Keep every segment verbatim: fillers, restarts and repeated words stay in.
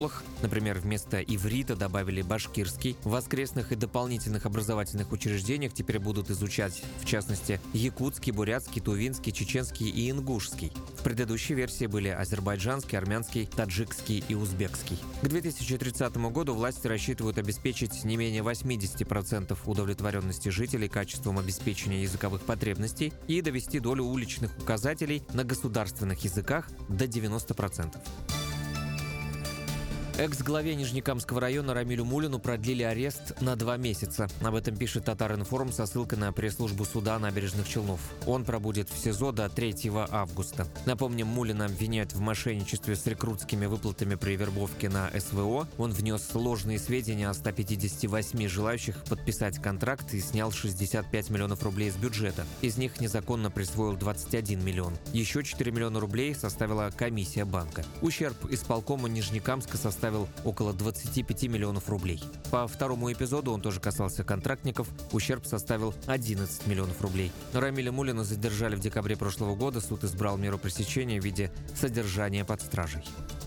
Например, вместо иврита добавили башкирский. В воскресных и дополнительных образовательных учреждениях теперь будут изучать, в частности, якутский, бурятский, тувинский, чеченский и ингушский. В предыдущей версии были азербайджанский, армянский, таджикский и узбекский. К две тысячи тридцатому году власти рассчитывают обеспечить не менее восемьдесят процентов удовлетворенности жителей качеством обеспечения языковых потребностей и довести долю уличных указателей на государственных языках до девяноста процентов. Экс-главе Нижнекамского района Рамилю Мулину продлили арест на два месяца. Об этом пишет Татар-Информ со ссылкой на пресс-службу суда Набережных Челнов. Он пробудет в СИЗО до третьего августа. Напомним, Мулина обвиняют в мошенничестве с рекрутскими выплатами при вербовке на СВО. Он внес ложные сведения о ста пятидесяти восьми желающих подписать контракт и снял шестьдесят пять миллионов рублей из бюджета. Из них незаконно присвоил двадцать один миллион. Еще четыре миллиона рублей составила комиссия банка. Ущерб исполкома Нижнекамска составил около двадцати пяти миллионов рублей. По второму эпизоду, он тоже касался контрактников, ущерб составил одиннадцать миллионов рублей. Рамиля Мулина задержали в декабре прошлого года. Суд избрал меру пресечения в виде содержания под стражей.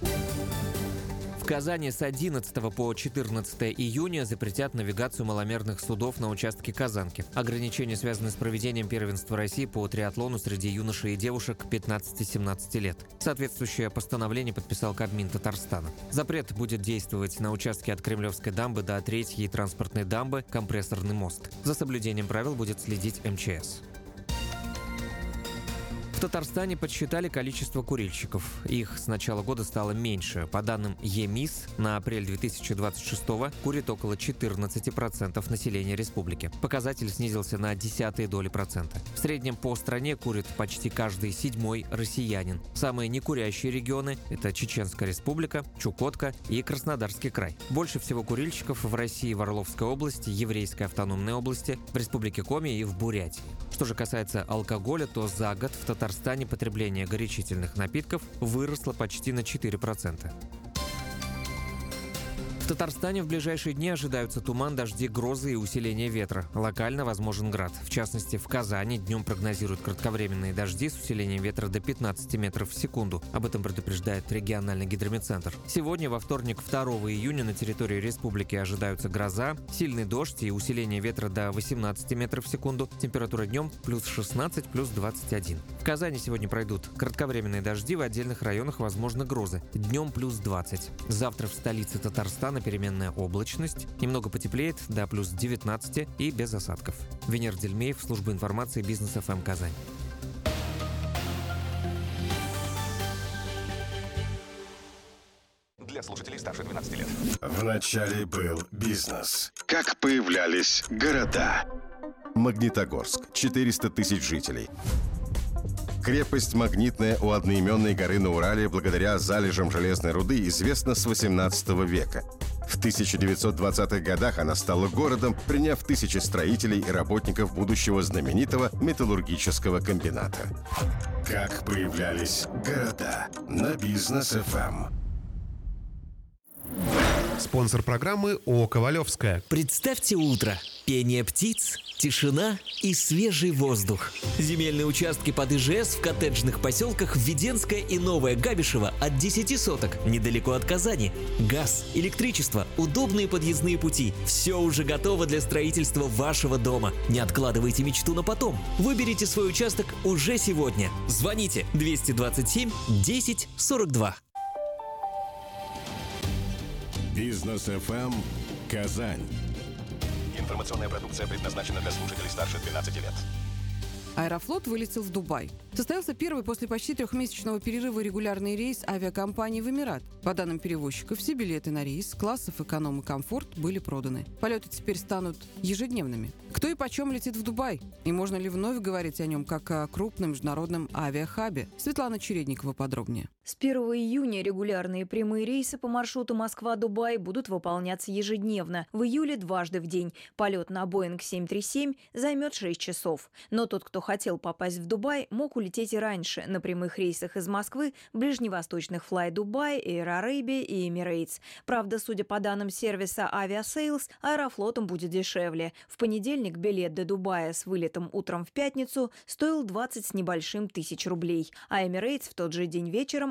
В Казани с одиннадцатого по четырнадцатое июня запретят навигацию маломерных судов на участке Казанки. Ограничения связаны с проведением первенства России по триатлону среди юношей и девушек пятнадцати-семнадцати лет. Соответствующее постановление подписал Кабмин Татарстана. Запрет будет действовать на участке от Кремлевской дамбы до Третьей транспортной дамбы «Компрессорный мост». За соблюдением правил будет следить эм че эс. В Татарстане подсчитали количество курильщиков. Их с начала года стало меньше. По данным ЕМИС, на апрель две тысячи двадцать шестого курит около четырнадцати процентов населения республики. Показатель снизился на десятые доли процента. В среднем по стране курит почти каждый седьмой россиянин. Самые некурящие регионы – это Чеченская республика, Чукотка и Краснодарский край. Больше всего курильщиков в России в Орловской области, Еврейской автономной области, в Республике Коми и в Бурятии. Что же касается алкоголя, то за год в Татарстане потребление горячительных напитков выросло почти на четыре процента. В Татарстане в ближайшие дни ожидаются туман, дожди, грозы и усиление ветра. Локально возможен град. В частности, в Казани днем прогнозируют кратковременные дожди с усилением ветра до пятнадцати метров в секунду. Об этом предупреждает региональный гидрометцентр. Сегодня, во вторник, второго июня, на территории республики ожидаются гроза, сильный дождь и усиление ветра до восемнадцати метров в секунду. Температура днем плюс шестнадцать, плюс двадцать один. В Казани сегодня пройдут кратковременные дожди, в отдельных районах возможны грозы. Днем плюс двадцать. Завтра в столице Татарстана переменная облачность, немного потеплеет до плюс девятнадцати и без осадков. Венер Дельмеев, служба информации Бизнес эф эм Казань. Для слушателей старше двенадцати лет. Вначале был бизнес. Как появлялись города. Магнитогорск, четыреста тысяч жителей. Крепость Магнитная у одноименной горы на Урале благодаря залежам железной руды известна с восемнадцатого века. В тысяча девятьсот двадцатых годах она стала городом, приняв тысячи строителей и работников будущего знаменитого металлургического комбината. Как появлялись города на Бизнес эф эм. Спонсор программы ООО «Ковалевская». Представьте утро. Пение птиц, тишина и свежий воздух. Земельные участки под и жэ эс в коттеджных поселках Введенская и Новая Габишева от десяти соток, недалеко от Казани. Газ, электричество, удобные подъездные пути. Все уже готово для строительства вашего дома. Не откладывайте мечту на потом. Выберите свой участок уже сегодня. Звоните двести двадцать семь десять сорок два. Бизнес эф эм Казань. Информационная продукция предназначена для слушателей старше двенадцати лет. Аэрофлот вылетел в Дубай. Состоялся первый после почти трехмесячного перерыва регулярный рейс авиакомпании в Эмират. По данным перевозчиков, все билеты на рейс классов эконом и комфорт были проданы. Полеты теперь станут ежедневными. Кто и почем летит в Дубай? И можно ли вновь говорить о нем как о крупном международном авиахабе? Светлана Чередникова подробнее. С первого июня регулярные прямые рейсы по маршруту Москва-Дубай будут выполняться ежедневно. В июле дважды в день. Полет на Боинг семь три семь займет шесть часов. Но тот, кто хотел попасть в Дубай, мог улететь и раньше на прямых рейсах из Москвы, ближневосточных Fly Dubai, Air Arabia и Emirates. Правда, судя по данным сервиса Aviasales, Аэрофлотом будет дешевле. В понедельник билет до Дубая с вылетом утром в пятницу стоил двадцать с небольшим тысяч рублей, а Emirates в тот же день вечером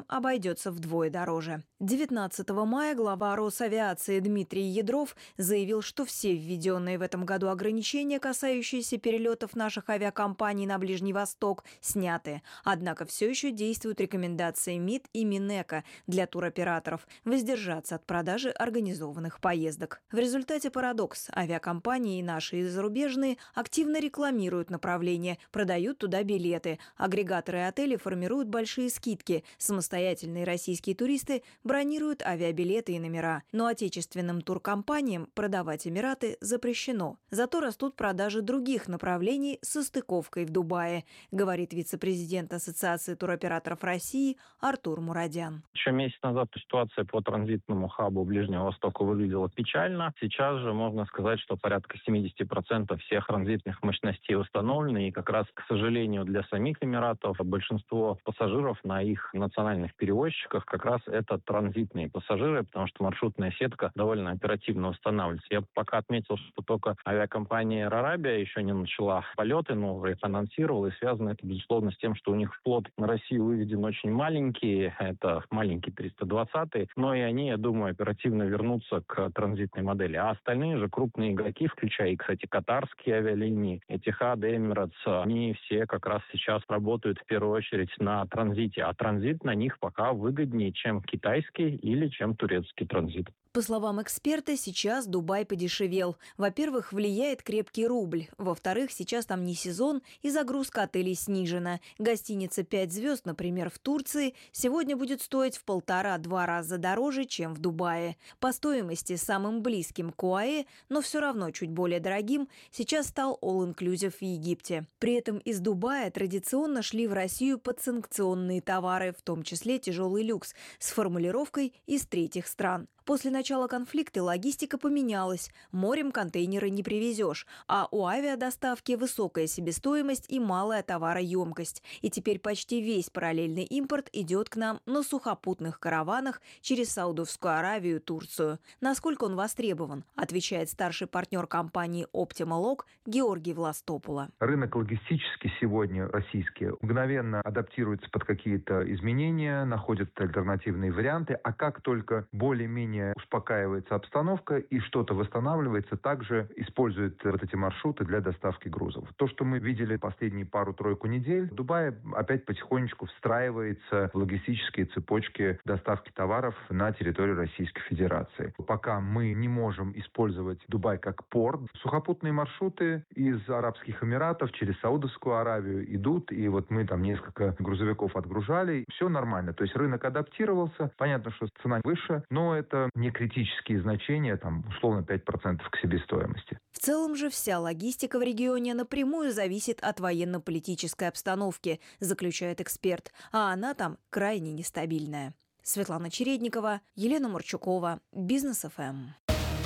пассажирам обойдется вдвое дороже. девятнадцатого мая глава Росавиации Дмитрий Ядров заявил, что все введенные в этом году ограничения, касающиеся перелетов наших авиакомпаний на Ближний Восток, сняты. Однако все еще действуют рекомендации МИД и Минэко для туроператоров воздержаться от продажи организованных поездок. В результате парадокс. Авиакомпании, наши и зарубежные, активно рекламируют направление, продают туда билеты. Агрегаторы отелей формируют большие скидки. Самостоятельные российские туристы бронируют авиабилеты и номера. Но отечественным туркомпаниям продавать Эмираты запрещено. Зато растут продажи других направлений со стыковкой в Дубае, говорит вице-президент Ассоциации туроператоров России Артур Мурадян. Еще месяц назад ситуация по транзитному хабу Ближнего Востока выглядела печально. Сейчас же можно сказать, что порядка семьдесят процентов всех транзитных мощностей установлены. И как раз, к сожалению, для самих Эмиратов большинство пассажиров на их национальных перевозчиках как раз это транзитные пассажиры, потому что маршрутная сетка довольно оперативно устанавливается. Я пока отметил, что только авиакомпания Air Arabia еще не начала полеты, но их анонсировала, и связано это, безусловно, с тем, что у них флот на Россию выведен очень маленький, это маленький триста двадцатый, но и они, я думаю, оперативно вернутся к транзитной модели. А остальные же крупные игроки, включая, кстати, катарские авиалинии, Etihad, Emirates, они все как раз сейчас работают в первую очередь на транзите, а транзит на них пока выгоднее, чем китайский или чем турецкий транзит. По словам эксперта, сейчас Дубай подешевел. Во-первых, влияет крепкий рубль. Во-вторых, сейчас там не сезон и загрузка отелей снижена. Гостиница пять звезд, например, в Турции, сегодня будет стоить в полтора-два раза дороже, чем в Дубае. По стоимости самым близким к ОАЭ, но все равно чуть более дорогим, сейчас стал All-Inclusive в Египте. При этом из Дубая традиционно шли в Россию подсанкционные товары, в том числе тяжелый люкс, с формулировкой «из третьих стран». После начала конфликта логистика поменялась. Морем контейнеры не привезешь, а у авиадоставки высокая себестоимость и малая товароемкость. И теперь почти весь параллельный импорт идет к нам на сухопутных караванах через Саудовскую Аравию и Турцию. Насколько он востребован, отвечает старший партнер компании Optimalog Георгий Властопула. Рынок логистический сегодня российский мгновенно адаптируется под какие-то изменения, находят альтернативные варианты, а как только более-менее успокаивается обстановка и что-то восстанавливается, также используют вот эти маршруты для доставки грузов. То, что мы видели последние пару-тройку недель, Дубай опять потихонечку встраивается в логистические цепочки доставки товаров на территорию Российской Федерации. Пока мы не можем использовать Дубай как порт, сухопутные маршруты из Арабских Эмиратов через Саудовскую Аравию идут, и вот мы там несколько грузовиков отгружали, все нормально. То есть рынок адаптировался, понятно, что цена выше, но это не критические значения, там, условно, пять процентов к себестоимости. В целом же вся логистика в регионе напрямую зависит от военно-политической обстановки, заключает эксперт, а она там крайне нестабильная. Светлана Чередникова, Елена Мурчукова, Бизнес эф эм.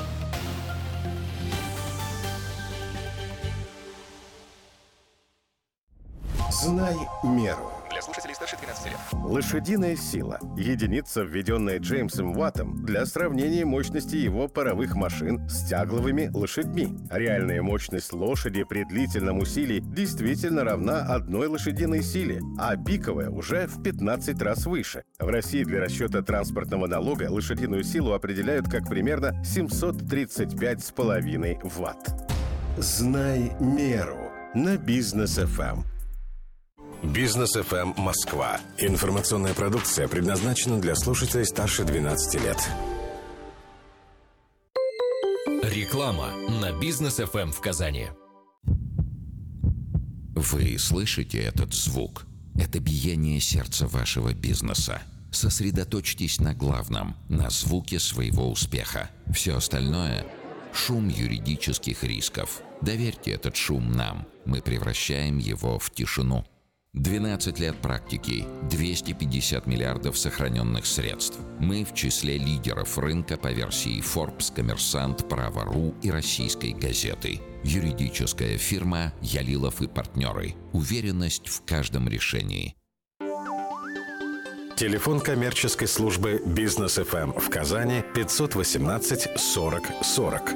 Знай меру. Для слушателей старше двенадцати лет. Лошадиная сила. Единица, введенная Джеймсом Ваттом для сравнения мощности его паровых машин с тягловыми лошадьми. Реальная мощность лошади при длительном усилии действительно равна одной лошадиной силе, а пиковая уже в пятнадцать раз выше. В России для расчета транспортного налога лошадиную силу определяют как примерно семьсот тридцать пять с половиной ватт. Знай меру на Бизнес эф эм. Бизнес эф эм Москва. Информационная продукция предназначена для слушателей старше двенадцати лет. Реклама на Бизнес эф эм в Казани. Вы слышите этот звук? Это биение сердца вашего бизнеса. Сосредоточьтесь на главном, на звуке своего успеха. Все остальное – шум юридических рисков. Доверьте этот шум нам. Мы превращаем его в тишину. двенадцать лет практики, двести пятьдесят миллиардов сохраненных средств. Мы в числе лидеров рынка по версии Forbes, Коммерсант, Право.ру и Российской газеты. Юридическая фирма «Ялилов и партнеры». Уверенность в каждом решении. Телефон коммерческой службы Бизнес эф эм в Казани пятьсот восемнадцать сорок сорок.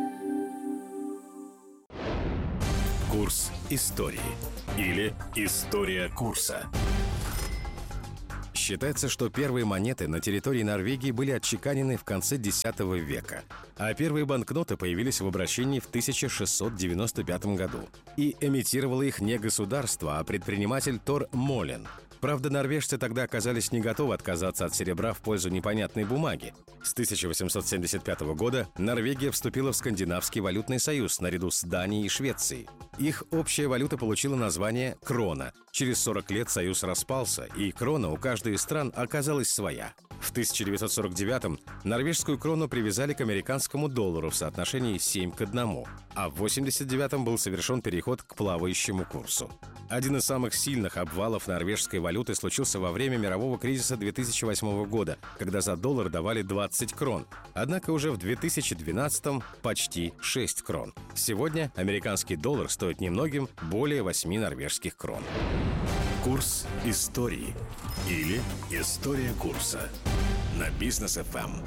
Курс истории или история курса. Считается, что первые монеты на территории Норвегии были отчеканены в конце десятого века, а первые банкноты появились в обращении в тысяча шестьсот девяносто пятом году. И эмитировало их не государство, а предприниматель Тор Молен. Правда, норвежцы тогда оказались не готовы отказаться от серебра в пользу непонятной бумаги. С тысяча восемьсот семьдесят пятого года Норвегия вступила в Скандинавский валютный союз наряду с Данией и Швецией. Их общая валюта получила название крона. Через сорок лет союз распался, и крона у каждой из стран оказалась своя. В тысяча девятьсот сорок девятом норвежскую крону привязали к американскому доллару в соотношении семь к одному, а в восемьдесят девятом был совершен переход к плавающему курсу. Один из самых сильных обвалов норвежской валюты случился во время мирового кризиса две тысячи восьмого года, когда за доллар давали двадцать крон. Однако уже в две тысячи двенадцатом почти шесть крон. Сегодня американский доллар стоит немногим более восьми норвежских крон. Курс истории или история курса на Бизнес эф эм.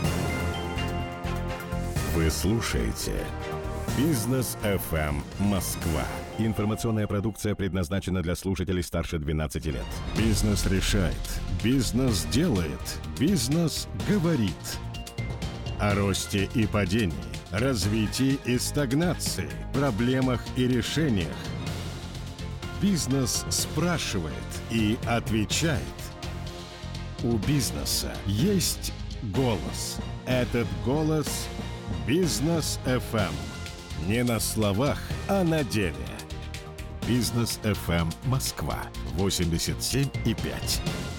Вы слушаете Бизнес эф эм Москва. Информационная продукция предназначена для слушателей старше двенадцати лет. Бизнес решает. Бизнес делает. Бизнес говорит. О росте и падении, развитии и стагнации, проблемах и решениях. Бизнес спрашивает и отвечает. У бизнеса есть голос. Этот голос – Бизнес эф эм. Не на словах, а на деле. Бизнес эф эм Москва восемьдесят семь и пять.